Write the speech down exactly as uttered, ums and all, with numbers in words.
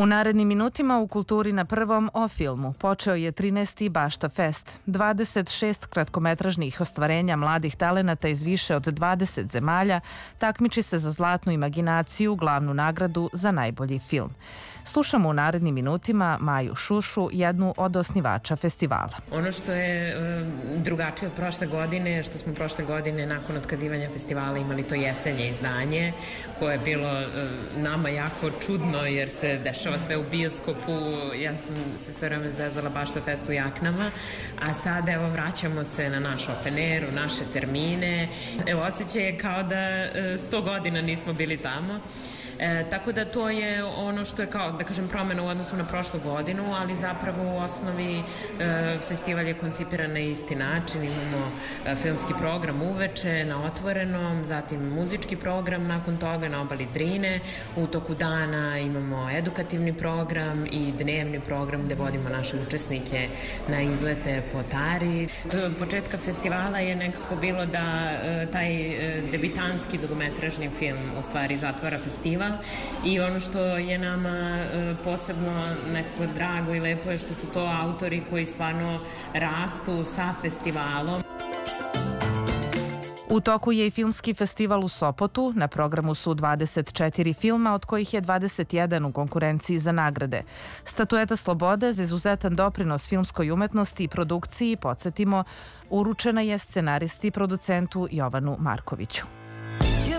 U narednim minutima u Kulturi na prvom o filmu počeo je trinaesti Bašta Fest. dvadeset šest kratkometražnih ostvarenja mladih talenata iz više od dvadeset zemalja takmiči se za zlatnu imaginaciju, glavnu nagradu za najbolji film. Slušamo u narednim minutima Maju Šušu, jednu od osnivača festivala. Ono što je drugačije od prošle godine je što smo prošle godine nakon otkazivanja festivala imali to jesenje izdanje koje je bilo nama jako čudno jer se dešava sve u bioskopu. Ja sam se sve vreme zezala Bašta Fest u jaknama, a sada evo vraćamo se na naš open air, u naše termine. Evo, osjećaj je kao da sto godina nismo bili tamo. E, tako da to je ono što je kao, da kažem, promena u odnosu na prošlu godinu, ali zapravo u osnovi e, festival je koncipiran na isti način. Imamo e, filmski program uveče na otvorenom, zatim muzički program nakon toga na obali Drine. U toku dana imamo edukativni program i dnevni program gde vodimo naše učesnike na izlete po Tari. Od početka festivala je nekako bilo da e, taj e, debitanski dugometražni film u stvari zatvara festival. I ono što je nama e, posebno nekako drago i lepo je što su to autori koji stvarno rastu sa festivalom. U toku je i filmski festival u Sopotu. Na programu su dvadeset četiri filma, od kojih je dvadeset jedan u konkurenciji za nagrade. Statueta Slobode za izuzetan doprinos filmskoj umetnosti i produkciji, podsjetimo, uručena je scenaristi i producentu Jovanu Markoviću.